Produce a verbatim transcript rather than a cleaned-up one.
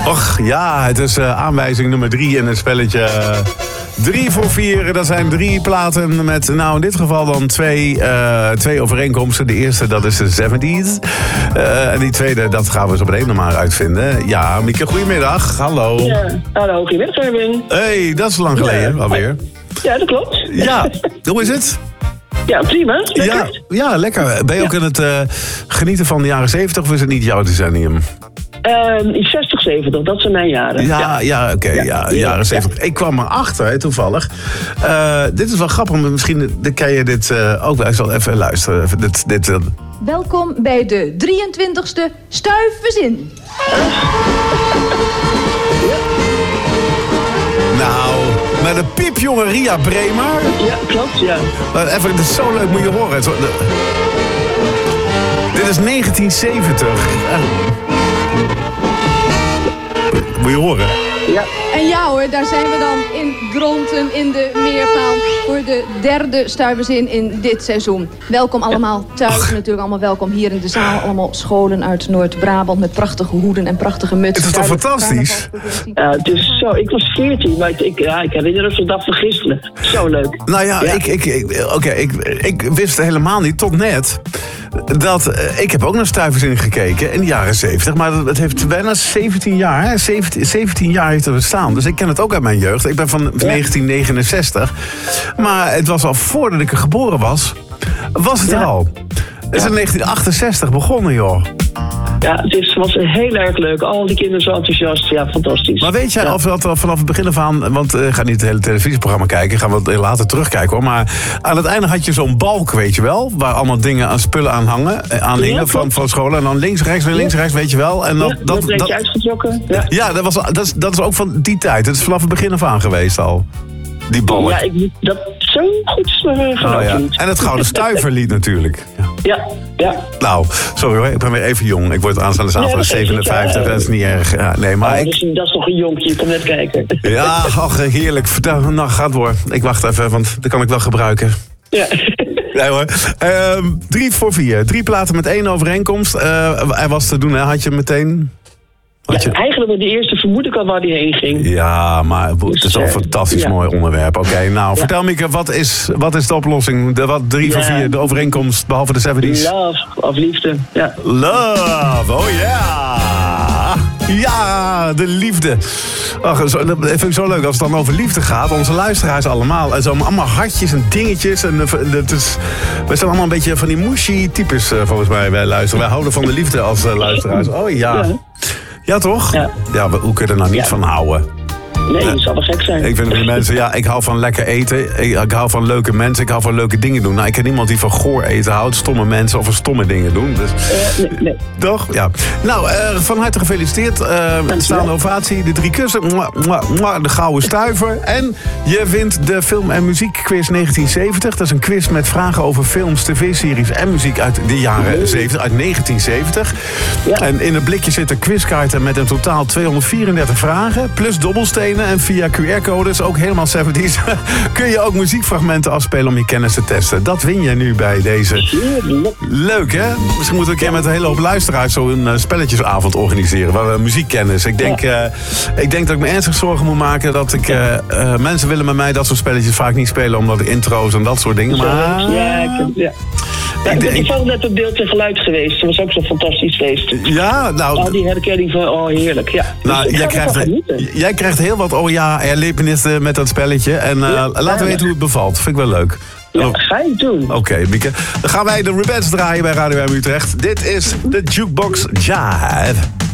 Och, ja, het is uh, aanwijzing nummer drie in het spelletje. Uh, drie voor vier, dat zijn drie platen met, nou in dit geval dan twee, uh, twee overeenkomsten. De eerste, dat is de zeventies. Uh, en die tweede, dat gaan we zo meteen nog maar uitvinden. Ja, Mieke, goedemiddag. Hallo. Ja, hallo, goedemiddag, Erwin. Hey, dat is lang geleden, ja. alweer. Ja, dat klopt. Ja, hoe is het? Ja, prima. Lekker. Ja, ja, lekker. Ben je ook ja. aan het uh, genieten van de jaren zeventig of is het niet jouw decennium? Uh, zestig, zeventig, dat zijn mijn jaren. Ja, ja, ja oké, okay, ja, ja, jaren zeventig. Ik kwam erachter, hè, toevallig. Uh, dit is wel grappig, maar misschien kan je dit uh, ook wel. Ik zal even luisteren. Even dit, dit, uh... Welkom bij de drieëntwintigste Stuiverzin. Nou, met de piepjonge Ria Bremer. Ja, klopt, ja. Maar even, dit is zo leuk, moet je horen. Zo, de... Dit is negentien zeventig. Moet je horen. Ja. En ja hoor, daar zijn we dan in Dronten in de meerpaal voor de derde Stuiverzin in dit seizoen. Welkom allemaal thuis, Ach. natuurlijk allemaal welkom hier in de zaal. Allemaal scholen uit Noord-Brabant met prachtige hoeden en prachtige mutsen. Het is toch fantastisch? Ja, het is zo. Ik was veertien, maar ik, ja, ik herinner me zo'n dag van gisteren. Zo leuk. Nou ja, ja. ik, ik, ik, oké, okay, ik, ik wist helemaal niet tot net dat uh, ik heb ook naar Stuiverzin gekeken in de jaren zeventig, maar het heeft bijna zeventien jaar, hè? zeventien, zeventien jaar heeft het bestaan. Dus ik ken het ook uit mijn jeugd. Ik ben van ja. negentien negenenzestig. Maar het was al voordat ik er geboren was, was het ja. er al. Het is ja. in negentien achtenzestig begonnen, joh. Ja, het is, was heel erg leuk. Al die kinderen zo enthousiast. Ja, fantastisch. Maar weet jij ja. of dat vanaf het begin af aan... Want ik uh, ga niet het hele televisieprogramma kijken. Gaan we later terugkijken, hoor. Maar aan het einde had je zo'n balk, weet je wel. Waar allemaal dingen aan spullen aan hangen. Aan hingen ja, van, van scholen. En dan links, rechts, links, ja. rechts, weet je wel. En dat, ja, dat, dat, dat uitgetrokken. Ja, ja dat, was, dat, is, dat is ook van die tijd. Het is vanaf het begin af aan geweest al. Die balk. Ja, ik, dat zo goed is me uh, oh, ja. En het Gouden Stuiverlied natuurlijk. Ja. ja, ja. Nou, sorry hoor, ik ben weer even jong. Ik word aanstaande zaterdag ja, zevenenvijftig, ja, dat is niet erg. Ja, nee, maar oh, ik... dat, is, dat is nog een jonkje, je kan net kijken. Ja, ach, heerlijk. Vertel, nou, ga door. Ik wacht even, want dat kan ik wel gebruiken. Ja. Nee hoor. Uh, drie voor vier. Drie platen met één overeenkomst. Uh, er was te doen, hè? Had je meteen... Ja, je... Eigenlijk met de eerste vermoed ik al waar die heen ging. Ja, maar het is al een fantastisch ja. mooi onderwerp. Oké, okay, nou, ja. vertel Mieke, wat is, wat is de oplossing? De, wat, drie ja. voor vier, de overeenkomst, behalve de zeventies? Love, of liefde, ja. Love, oh ja! Ja, de liefde. Ach, zo, dat vind ik zo leuk als het dan over liefde gaat. Onze luisteraars allemaal. En zo allemaal hartjes en dingetjes. En, het is, we zijn allemaal een beetje van die mushy types, volgens mij, wij luisteren. Wij houden van de liefde als uh, luisteraars. Oh ja. ja. Ja, toch? Ja. ja, hoe kun je er nou niet ja. van houden? Nee, dat zal wel gek zijn. Ik vind die mensen, ja, ik hou van lekker eten. Ik, ik hou van leuke mensen. Ik hou van leuke dingen doen. Nou, ik ken niemand die van goor eten houdt. Stomme mensen of van stomme dingen doen. Dus, uh, nee, nee. Toch? Ja. Nou, uh, van harte gefeliciteerd. Uh, staande ovatie, de drie kussen. Mwah, mwah, mwah, de gouden stuiver. En je wint de film- en muziekquiz negentien zeventig. Dat is een quiz met vragen over films, tv-series en muziek uit de jaren zeventig. Uit negentien zeventig. Ja. En in het blikje zitten quizkaarten met in totaal tweehonderdvierendertig vragen. Plus dobbelstenen. En via Q R-codes, ook helemaal zeventies, kun je ook muziekfragmenten afspelen om je kennis te testen. Dat win je nu bij deze. Leuk, hè? Misschien moeten we een keer met een hele hoop luisteraars zo'n uh, spelletjesavond organiseren. Waar we muziekkennis. Ik denk, uh, ik denk dat ik me ernstig zorgen moet maken dat ik... Uh, uh, mensen willen met mij dat soort spelletjes vaak niet spelen, omdat de intro's en dat soort dingen. Maar... Ja, ik, ja. Ja, ik ben toevallig net op beeld en geluid geweest. Dat was ook zo'n fantastisch feest. Ja, nou... Al die herkenning van, oh heerlijk, ja. Nou, dus jij, krijgt, jij krijgt heel wat oh ja erlebenissen met dat spelletje. En uh, ja, laten we weten hoe het bevalt. Vind ik wel leuk. Ja, ga je doen. Oké, okay, Mieke. Dan gaan wij de Rubettes draaien bij Radio M Utrecht. Dit is de Jukebox Jive.